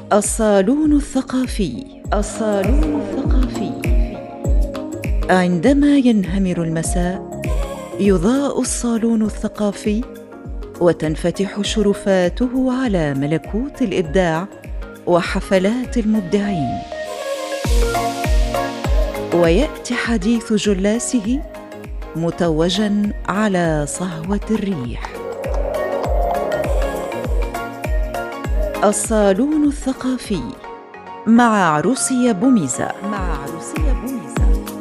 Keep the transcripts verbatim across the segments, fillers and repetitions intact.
الصالون الثقافي. الصالون الثقافي. عندما ينهمر المساء يضاء الصالون الثقافي وتنفتح شرفاته على ملكوت الإبداع وحفلات المبدعين، ويأتي حديث جلاسه متوجاً على صهوة الريح. الصالون الثقافي مع عروسية بوميزة. مع عروسية بوميزة.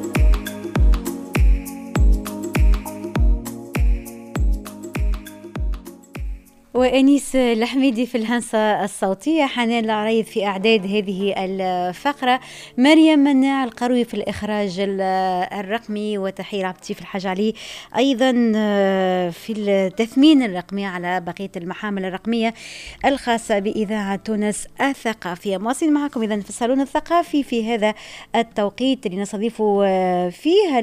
وأنيس الحميدي في الهندسة الصوتية، حنان العريض في إعداد هذه الفقرة، مريم مناع القروي في الإخراج الرقمي، وتحية عبد اللطيف الحاج علي أيضا في التثمين الرقمي على بقية المحامل الرقمية الخاصة بإذاعة تونس الثقافية. مواصلين معكم إذن في الصالون الثقافي في هذا التوقيت اللي نستضيف فيه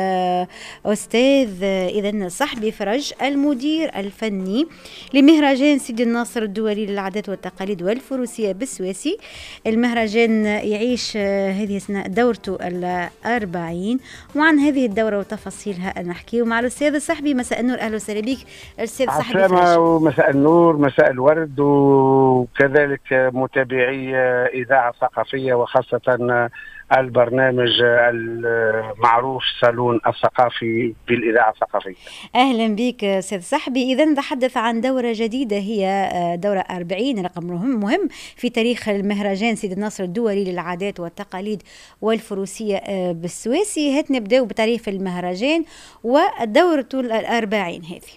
الأستاذ إذن صاحبي فرج، المدير الفني لمهرجان سيدي الناصر الدولي للعادات والتقاليد والفروسية بالسويسي. المهرجان يعيش هذه السنة دورته الأربعين، وعن هذه الدورة وتفاصيلها نحكي مع الأستاذ صاحبي. مساء النور، أهلا وسهلا بك الأستاذ صاحبي فرج. ومساء النور، مساء الورد، وكذلك متابعي إذاعة ثقافية وخاصة البرنامج المعروف صالون الثقافي بالإذاعة الثقافية. أهلا بك أستاذ صاحبي. إذا نتحدث عن دورة جديدة، هي دورة أربعين، رقم مهم مهم في تاريخ المهرجان سيدي الناصر الدولي للعادات والتقاليد والفروسية بالسويسي. هات نبدأ بتاريخ المهرجان ودورة الأربعين هذه.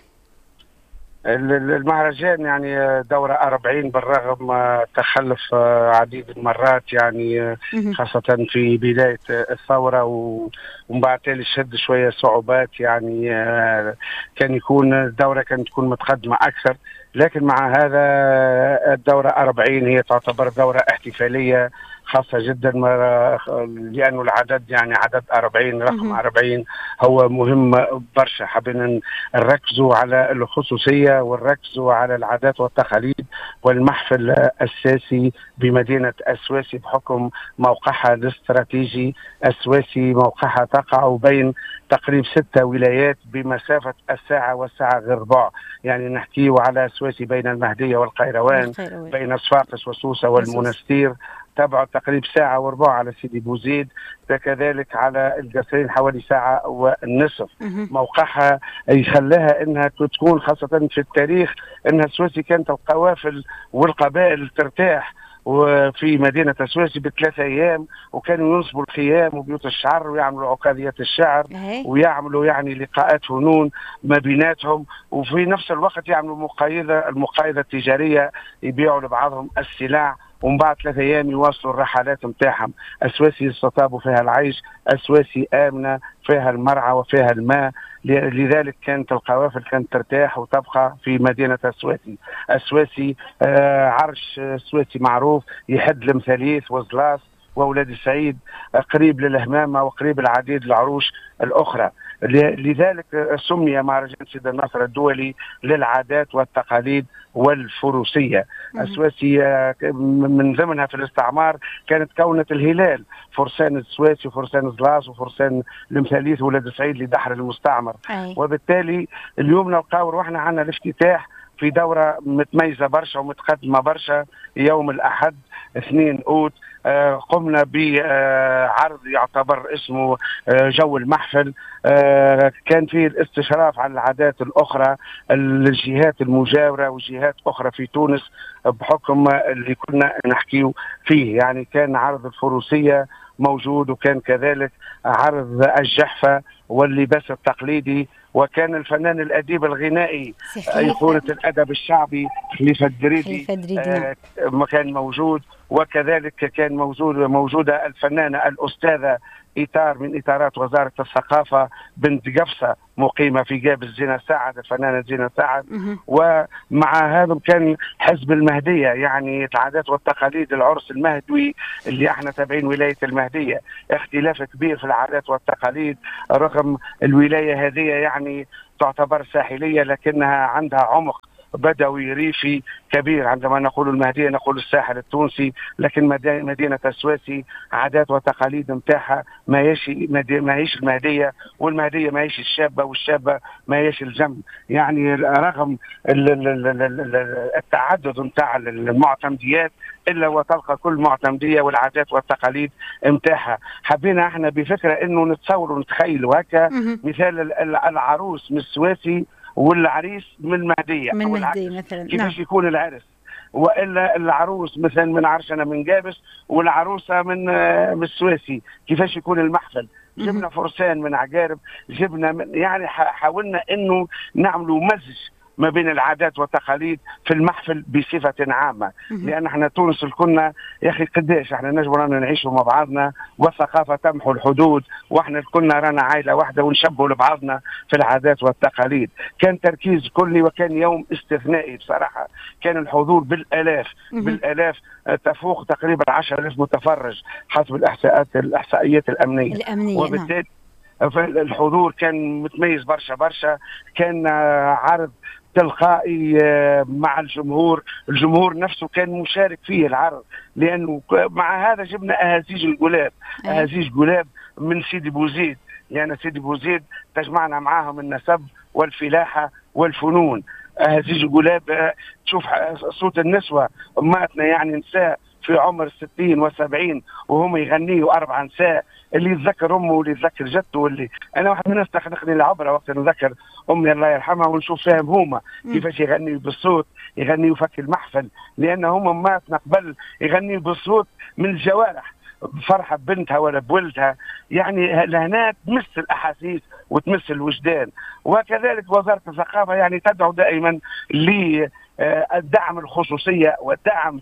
المهرجان يعني دورة أربعين بالرغم تخلف عديد المرات، يعني خاصة في بداية الثورة ومن بعد تالي شد شوية صعوبات، يعني كان يكون الدورة كانت تكون متقدمة أكثر، لكن مع هذا الدورة أربعين هي تعتبر دورة احتفالية خاصة جدا، لأنه العدد يعني عدد أربعين، رقم أربعين هو مهم برشا. حابين نركزوا على الخصوصية ونركزوا على العادات والتقاليد والمحفل السياسي بمدينة السويسي بحكم موقعها الاستراتيجي. السويسي موقعها تقع بين تقريبا ستة ولايات بمسافة الساعة والساعة غير ربع، يعني نحكيه على السويسي بين المهدية والقيروان، بين صفاقس وسوسة والمنستير تبعد تقريبا ساعة وربع على سيدي بوزيد، كذلك على القصرين حوالي ساعة والنصف. موقعها يخليها انها تكون خاصة في التاريخ انها السويسي كانت القوافل والقبائل ترتاح وفي مدينة السويسي بثلاثة أيام، وكانوا ينصبوا الخيام وبيوت الشعر ويعملوا عكاظيات الشعر ويعملوا يعني لقاءات فنون ما بيناتهم، وفي نفس الوقت يعملوا مقايضة المقايضة التجارية، يبيعوا لبعضهم السلع، ومن بعد ثلاثة أيام يواصلوا الرحلات متاعهم. السويسي يستطاب فيها العيش، السويسي آمنة، فيها المرعى وفيها الماء، لذلك كانت القوافل كانت ترتاح وتبقى في مدينة السويسي. السويسي آه عرش السويسي معروف، يحد المثاليث وزلاس وأولاد السعيد، قريب للهمامة وقريب العديد العروش الأخرى، لذلك سمي مهرجان سيدي الناصر الدولي للعادات والتقاليد والفروسية. السويسي من ضمنها في الاستعمار كانت كونة الهلال، فرسان السويسي وفرسان زلاس وفرسان المثاليث ولاد السعيد لدحر المستعمر. أي. وبالتالي اليوم نلقاو روحنا عنا الافتتاح في دورة متميزة برشا ومتقدمة برشا يوم الأحد اثنين أوت. آه قمنا بعرض يعتبر اسمه آه جو المحفل، آه كان فيه الاستشراف على العادات الأخرى الجهات المجاورة وجهات أخرى في تونس بحكم اللي كنا نحكيه فيه. يعني كان عرض الفروسية موجود، وكان كذلك عرض الجحفة واللباس التقليدي، وكان الفنان الأديب الغنائي أيقونة الأدب الشعبي خليفة الدريدي آه كان موجود، وكذلك كان موجود موجودة الفنانة الأستاذة إطار من إطارات وزارة الثقافة بنت قفصة مقيمة في جابس زينة سعد، الفنانة زينة سعد. ومع هذا كان حزب المهدية، يعني العادات والتقاليد العرس المهدوي اللي احنا تابعين ولاية المهدية، اختلاف كبير في العادات والتقاليد رغم الولاية هذه يعني تعتبر ساحلية لكنها عندها عمق بدوي ريفي كبير. عندما نقول المهدية نقول الساحل التونسي، لكن مدينة السواسي عادات وتقاليد نتاعها ما هيش ما هيش المهدية، والمهدية ما هيش الشابة، والشابة ما هيش الجم. يعني رغم التعدد نتاع المعتمديات الا وتلقى كل معتمديه والعادات والتقاليد نتاعها. حبينا احنا بفكره انه نتصور ونتخيلوا هكا مثال العروس من السواسي والعريس من المهديه، من المهديه مثلا كيفاش نعم. يكون العرس، والا العروس مثلا من عرشنا من جابس والعروسه من من السواسي كيفاش يكون المحفل. جبنا فرسان من عقارب، جبنا من يعني حاولنا انه نعملوا مزج ما بين العادات والتقاليد في المحفل بصفة عامة، لأن احنا تونس كنا يا أخي قداش احنا نجم رانا نعيشوا مع بعضنا والثقافة تمحو الحدود، واحنا كنا رانا عائلة واحدة ونشبهوا لبعضنا في العادات والتقاليد. كان تركيز كلي وكان يوم استثنائي بصراحة، كان الحضور بالآلاف بالآلاف تفوق تقريبا عشرة آلاف متفرج حسب الإحصاءات الإحصائيات الأمنية, الأمنية وبالتالي الحضور كان متميز برشا برشا. كان عرض تلقائي مع الجمهور، الجمهور نفسه كان مشارك فيه العرض، لأنه مع هذا جبنا أهازيج القلاب، أهازيج قلاب من سيدي بوزيد، لأن يعني سيدي بوزيد تجمعنا معاهم النسب والفلاحة والفنون. أهازيج القلاب تشوف صوت النسوة أماتنا يعني نساء في عمر الستين والسبعين وهم يغنيوا أربع نساء، اللي يتذكر أمه واللي يتذكر جدته. واللي أنا واحد من الناس تخنقني العبرة وقت نذكر أمي الله يرحمها ونشوف فيهم هما كيفاش يغنيوا بالصوت، يغنيوا فك المحفل، لأن هم ماتنا قبل يغنيوا بالصوت من الجوارح، فرحة ببنتها ولا بولدها. يعني لهنا تمس الأحاسيس وتمس الوجدان. وكذلك وزارة الثقافة يعني تدعو دائما للدعم الخصوصية والدعم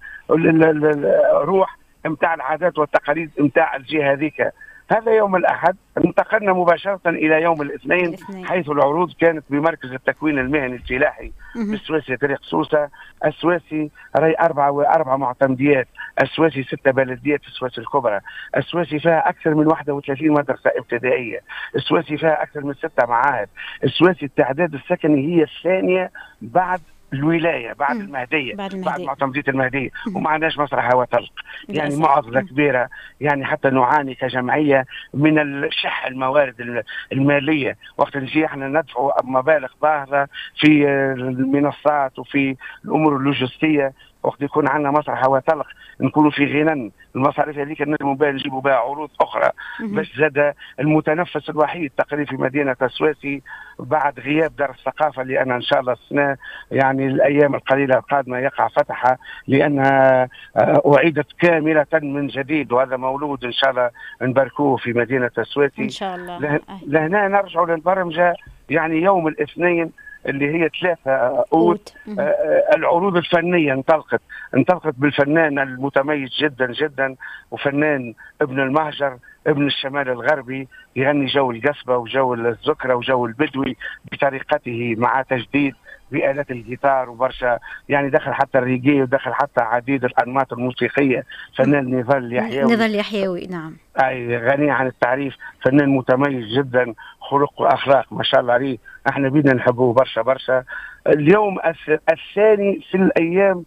الروح متاع العادات والتقاليد متاع الجهة ذيك. هذا يوم الأحد. انتقلنا مباشرة إلى يوم الاثنين, الاثنين حيث العروض كانت بمركز التكوين المهني الفلاحي بالسواسي طريق سوسة. السواسي راي أربعة وأربعة معتمديات، السواسي ستة بلديات في السواسي الكبرى، السواسي فيها أكثر من واحد وثلاثين مدرسة ابتدائية، السواسي فيها أكثر من ستة معاهد، السواسي التعداد السكني هي الثانية بعد الولايه بعد المهديه بعد, بعد معتمديه المهديه، وما عندناش مسرح هوا طلق. يعني معضله كبيره، يعني حتى نعاني كجمعيه من الشح الموارد الماليه. وقت نجي احنا ندفع مبالغ باهظه في المنصات وفي الامور اللوجستيه، وقت يكون عندنا مسرح هوا طلق نكونوا في غنى المصاريف هذيك نجموا بها نجيبوا بها عروض اخرى. باش زاد المتنفس الوحيد تقريبا في مدينه السواسي بعد غياب دار الثقافه، لان ان شاء الله السنه يعني الايام القليله القادمه يقع فتحها، لانها اعيدت كامله من جديد، وهذا مولود ان شاء الله نباركوه في مدينه السواسي ان شاء الله. له... لهنا نرجعوا للبرمجه. يعني يوم الاثنين اللي هي ثلاثة أوت العروض الفنية انطلقت انطلقت بالفنان المتميز جدا جدا وفنان ابن المهجر ابن الشمال الغربي، يغني جو القصبة وجو الذكرى وجو البدوي بطريقته مع تجديد بآلات الجيتار وبرشا، يعني دخل حتى الريجي ودخل حتى عديد الأنماط الموسيقية. فنان نضال يحيوي نضال يحيوي نعم، أي غني عن التعريف، فنان متميز جدا، خلق وأخلاق ما شاء الله عليه، احنا بينا نحبوه برشا برشا. اليوم الثاني في الأيام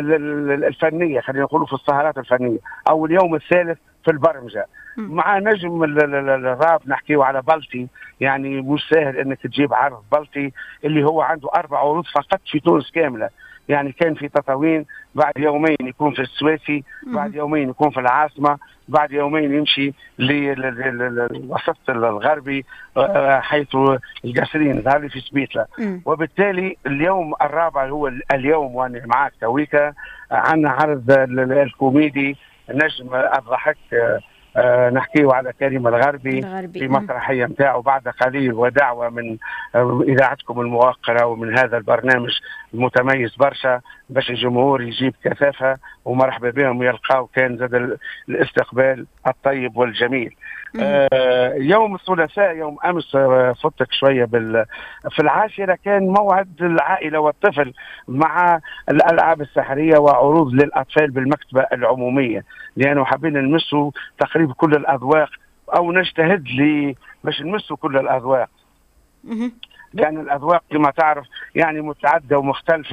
الفنية، خلينا نقولوا في السهرات الفنية، أو اليوم الثالث في البرمجة مع نجم الراب. نحكيه على بلطي، يعني مش سهل انك تجيب عرض بلطي اللي هو عنده اربع عروض فقط في تونس كامله. يعني كان في تطاوين، بعد يومين يكون في السواسي، بعد يومين يكون في العاصمه، بعد يومين يمشي للوسط الغربي حيث القصرين ظهر في سبيتلا. وبالتالي اليوم الرابع هو اليوم وانا معك تويكا عندنا عرض الكوميدي نجم الضحك، أه نحكيه على كريم الغربي, الغربي في مسرحية متاعه بعد قليل، ودعوة من إذاعتكم الموقرة ومن هذا البرنامج المتميز برشا باش الجمهور يجيب كثافة ومرحبا بهم يلقاو. كان زاد الاستقبال الطيب والجميل. آه يوم الثلاثاء يوم امس فتك شويه بال في العاشره كان موعد العائله والطفل مع الالعاب السحريه وعروض للاطفال بالمكتبه العموميه، لانه حابين نمسوا تقريبا كل الاذواق او نجتهد لي باش نمسوا كل الاذواق، لان الاذواق كما تعرف يعني متعدده ومختلفه.